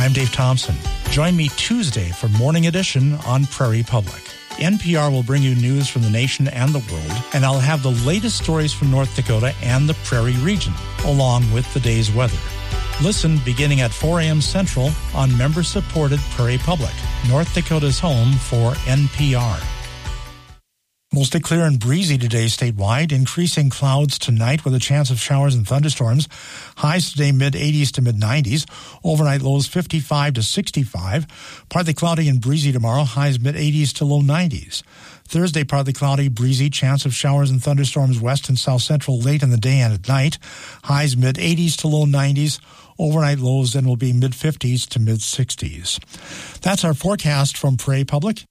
I'm Dave Thompson. Join me Tuesday for Morning Edition on Prairie Public. NPR will bring you news from the nation and the world, and I'll have the latest stories from North Dakota and the Prairie region, along with the day's weather. Listen beginning at 4 a.m. Central on member-supported Prairie Public, North Dakota's home for NPR. Mostly clear and breezy today statewide. Increasing clouds tonight with a chance of showers and thunderstorms. Highs today mid-80s to mid-90s. Overnight lows 55 to 65. Partly cloudy and breezy tomorrow. Highs mid-80s to low 90s. Thursday, partly cloudy, breezy, chance of showers and thunderstorms west and south central late in the day and at night. Highs mid-80s to low 90s. Overnight lows then will be mid-50s to mid-60s. That's our forecast from Prairie Public.